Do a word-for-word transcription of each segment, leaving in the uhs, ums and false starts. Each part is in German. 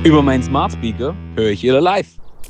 Über meinen Smart Speaker höre ich Iller Live.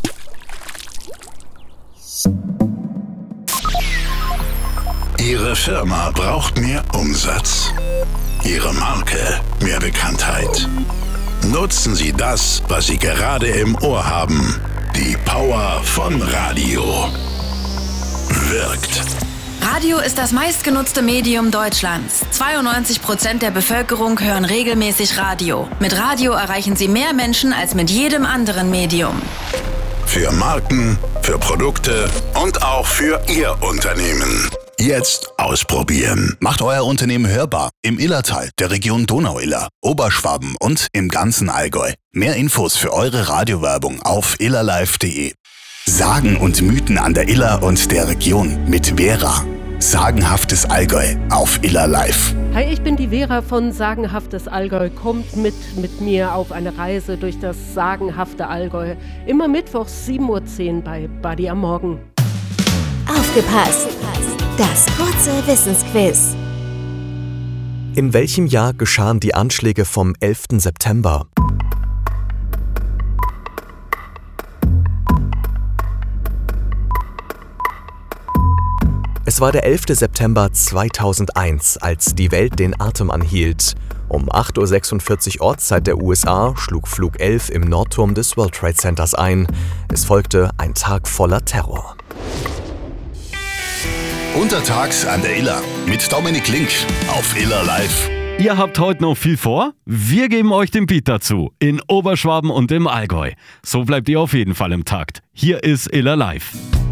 Ihre Firma braucht mehr Umsatz. Ihre Marke mehr Bekanntheit. Nutzen Sie das, was Sie gerade im Ohr haben. Die Power von Radio. Wirkt. Radio ist das meistgenutzte Medium Deutschlands. zweiundneunzig Prozent der Bevölkerung hören regelmäßig Radio. Mit Radio erreichen Sie mehr Menschen als mit jedem anderen Medium. Für Marken, für Produkte und auch für Ihr Unternehmen. Jetzt ausprobieren. Macht euer Unternehmen hörbar im Illertal, der Region Donau-Iller, Oberschwaben und im ganzen Allgäu. Mehr Infos für eure Radiowerbung auf illerlive punkt de. Sagen und Mythen an der Iller und der Region mit Vera. Sagenhaftes Allgäu auf Iller Live. Hi, ich bin die Vera von Sagenhaftes Allgäu. Kommt mit mit mir auf eine Reise durch das sagenhafte Allgäu. Immer mittwochs sieben Uhr zehn bei Buddy am Morgen. Aufgepasst! Das kurze Wissensquiz. In welchem Jahr geschahen die Anschläge vom elften September? Es war der elfte September zweitausendeins, als die Welt den Atem anhielt. Um acht Uhr sechsundvierzig Ortszeit der U S A schlug Flug elf im Nordturm des World Trade Centers ein. Es folgte ein Tag voller Terror. Untertags an der Iller mit Dominik Link auf Iller Live. Ihr habt heute noch viel vor? Wir geben euch den Beat dazu. In Oberschwaben und im Allgäu. So bleibt ihr auf jeden Fall im Takt. Hier ist Iller Live.